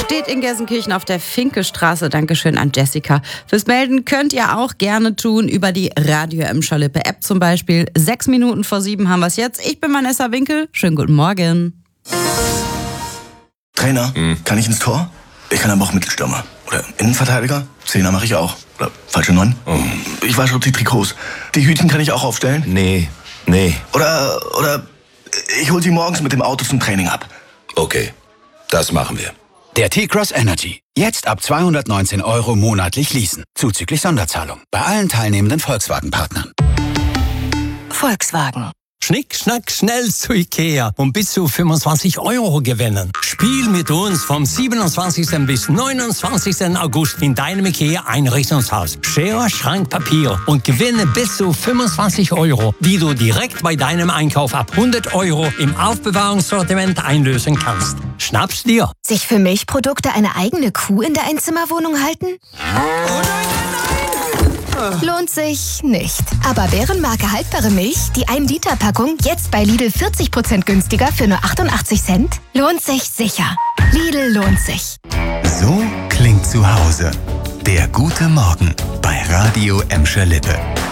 Steht in Gelsenkirchen auf der Finkestraße. Dankeschön an Jessica. Fürs Melden könnt ihr auch gerne tun über die Radio Emscher Lippe App zum Beispiel. 6 Minuten vor 7 haben wir es jetzt. Ich bin Vanessa Winkel. Schönen guten Morgen. Trainer, kann ich ins Tor? Ich kann aber auch Mittelstürmer. Oder Innenverteidiger? Zehner mache ich auch. Oder falsche 9? Ich wasche auch die Trikots. Die Hütchen kann ich auch aufstellen? Nee. Oder ich hol sie morgens mit dem Auto zum Training ab. Okay, das machen wir. Der T-Cross Energy. Jetzt ab 219 € monatlich leasen. Zuzüglich Sonderzahlung. Bei allen teilnehmenden Volkswagen-Partnern. Volkswagen. Schnick, schnack, schnell zu Ikea und bis zu 25 € gewinnen. Spiel mit uns vom 27. bis 29. August in deinem Ikea-Einrichtungshaus. Schere, Schrank, Papier und gewinne bis zu 25 €, die du direkt bei deinem Einkauf ab 100 € im Aufbewahrungssortiment einlösen kannst. Schnapp's dir. Sich für Milchprodukte eine eigene Kuh in der Einzimmerwohnung halten? Lohnt sich nicht. Aber Bärenmarke haltbare Milch, die 1-Liter-Packung, jetzt bei Lidl 40% günstiger für nur 88 Cent? Lohnt sich sicher. Lidl lohnt sich. So klingt zu Hause. Der gute Morgen bei Radio Emscher Lippe.